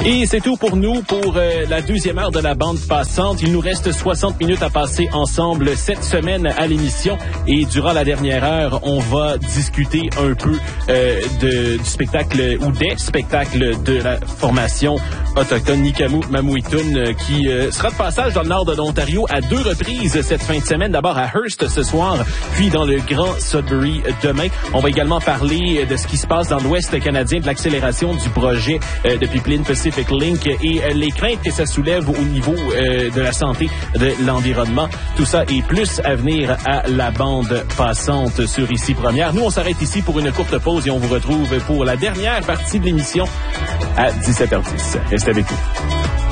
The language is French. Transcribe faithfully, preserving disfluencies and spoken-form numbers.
Et c'est tout pour nous pour euh, la deuxième heure de la bande passante. Il nous reste soixante minutes à passer ensemble cette semaine à l'émission. Et durant la dernière heure, on va discuter un peu euh, de, du spectacle ou des spectacles de la formation autochtone Nikamu Mamuitun euh, qui euh, sera de passage dans le nord de l'Ontario à deux reprises cette fin de semaine. D'abord à Hearst ce soir, puis dans le Grand Sudbury demain. On va également parler de ce qui se passe dans l'Ouest canadien, de l'accélération du projet euh, de Pipeline Pacific Link et euh, les craintes que ça soulève au niveau euh, de la santé de l'environnement. Tout ça et plus à venir à la bande passante sur Ici Première. Nous, on s'arrête ici pour une courte pause et on vous retrouve pour la dernière partie de l'émission à dix-sept heures dix. Restez avec nous.